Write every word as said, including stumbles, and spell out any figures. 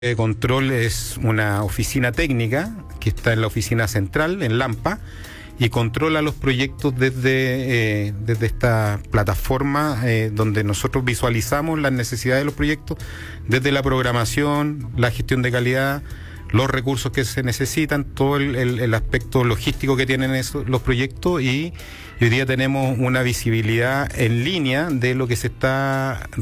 de control es una oficina técnica que está en la oficina central, en Lampa, y controla los proyectos desde, eh, desde esta plataforma eh, donde nosotros visualizamos las necesidades de los proyectos, desde la programación, la gestión de calidad, los recursos que se necesitan, todo el, el, el aspecto logístico que tienen esos, los proyectos, y hoy día tenemos una visibilidad en línea de lo que se está